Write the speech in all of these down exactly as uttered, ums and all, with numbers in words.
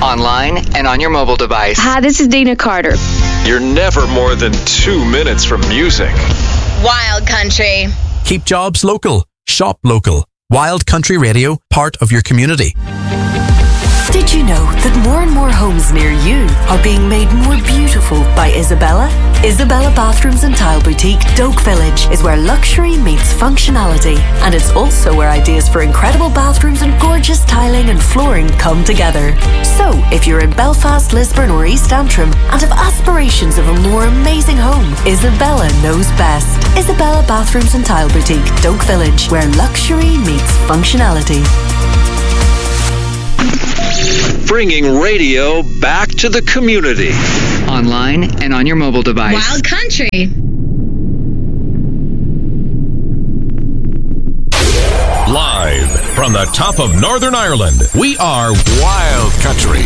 online and on your mobile device. Hi, this is Dina Carter. You're never more than two minutes from music. Wild Country. Keep jobs local. Shop local. Wild Country Radio, part of your community. Did you know that more and more homes near you are being made more beautiful by Isabella? Isabella Bathrooms and Tile Boutique, Doak Village, is where luxury meets functionality. And it's also where ideas for incredible bathrooms and gorgeous tiling and flooring come together. So, if you're in Belfast, Lisburn or East Antrim and have aspirations of a more amazing home, Isabella knows best. Isabella Bathrooms and Tile Boutique, Doak Village, where luxury meets functionality. Bringing radio back to the community. Online and on your mobile device. Wild Country. Live from the top of Northern Ireland, we are Wild Country.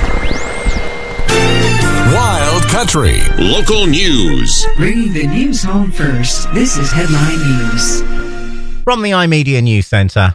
Wild Country. Local news. Bringing the news home first. This is Headline News. From the iMedia News Centre.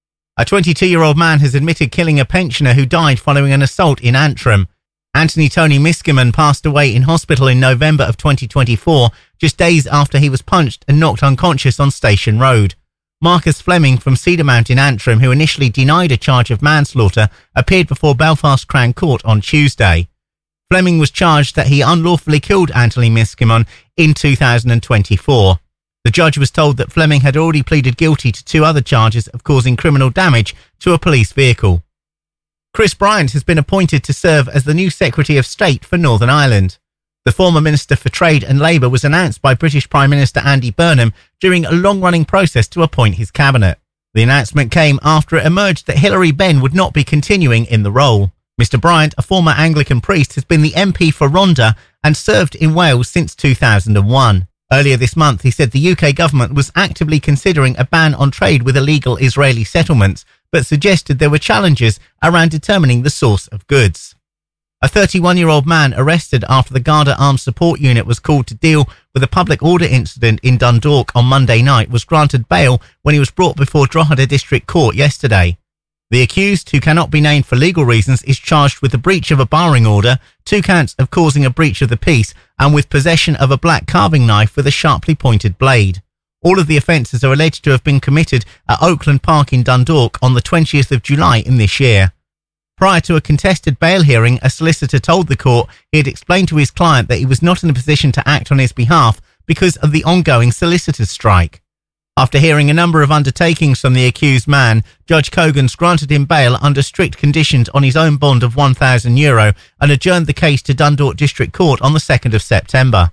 A twenty-two-year-old man has admitted killing a pensioner who died following an assault in Antrim. Anthony Tony Miskimen passed away in hospital in November of twenty twenty-four, just days after he was punched and knocked unconscious on Station Road. Marcus Fleming from Cedarmount in Antrim, who initially denied a charge of manslaughter, appeared before Belfast Crown Court on Tuesday. Fleming was charged that he unlawfully killed Anthony Miskimen in two thousand twenty-four. The judge was told that Fleming had already pleaded guilty to two other charges of causing criminal damage to a police vehicle. Chris Bryant has been appointed to serve as the new Secretary of State for Northern Ireland. The former Minister for Trade and Labour was announced by British Prime Minister Andy Burnham during a long-running process to appoint his cabinet. The announcement came after it emerged that Hilary Benn would not be continuing in the role. Mister Bryant, a former Anglican priest, has been the M P for Rhondda and served in Wales since two thousand one. Earlier this month, he said the U K government was actively considering a ban on trade with illegal Israeli settlements, but suggested there were challenges around determining the source of goods. A thirty-one-year-old man arrested after the Garda Armed Support Unit was called to deal with a public order incident in Dundalk on Monday night was granted bail when he was brought before Drogheda District Court yesterday. The accused, who cannot be named for legal reasons, is charged with the breach of a barring order, two counts of causing a breach of the peace, and with possession of a black carving knife with a sharply pointed blade. All of the offences are alleged to have been committed at Oakland Park in Dundalk on the twentieth of July in this year. Prior to a contested bail hearing, a solicitor told the court he had explained to his client that he was not in a position to act on his behalf because of the ongoing solicitors' strike. After hearing a number of undertakings from the accused man, Judge Cogans granted him bail under strict conditions on his own bond of one thousand euro and adjourned the case to Dundalk District Court on the second of September.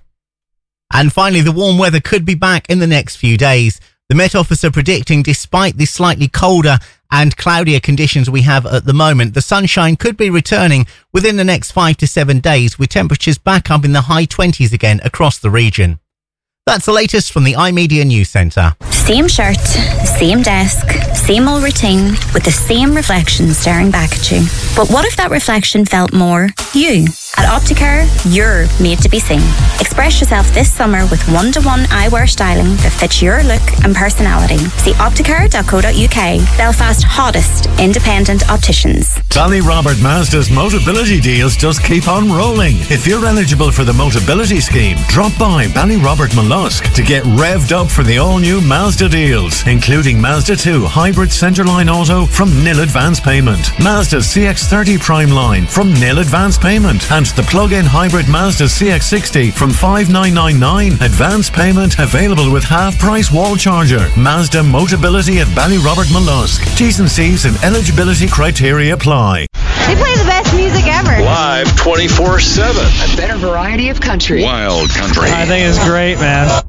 And finally, the warm weather could be back in the next few days. The Met Office are predicting, despite the slightly colder and cloudier conditions we have at the moment, the sunshine could be returning within the next five to seven days, with temperatures back up in the high twenties again across the region. That's the latest from the iMedia News Centre. Same shirt, same desk, same old routine, with the same reflection staring back at you. But what if that reflection felt more you? At Opticare, you're made to be seen. Express yourself this summer with one-to-one eyewear styling that fits your look and personality. See opticare dot co dot uk, Belfast's hottest independent opticians. Ballyrobert Mazda's Motability deals just keep on rolling. If you're eligible for the Motability scheme, drop by Ballyrobert Mollusk to get revved up for the all-new Mazda deals, including Mazda two Hybrid Centerline Auto from nil advance payment, Mazda C X thirty Prime Line from nil advance payment, and the plug-in hybrid Mazda C X sixty from five thousand nine hundred ninety-nine. Advance payment available with half-price wall charger. Mazda Motability at Ballyrobert Mollusk. T's and C's and eligibility criteria apply. They play the best music ever. Live twenty-four seven. A better variety of country. Wild Country. I think it's great, man.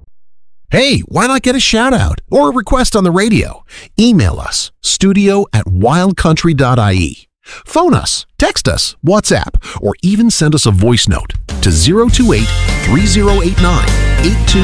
Hey, why not get a shout out or a request on the radio? Email us, studio at wild country dot I E. Phone us, text us, WhatsApp, or even send us a voice note to zero two eight, three zero eight nine, eight two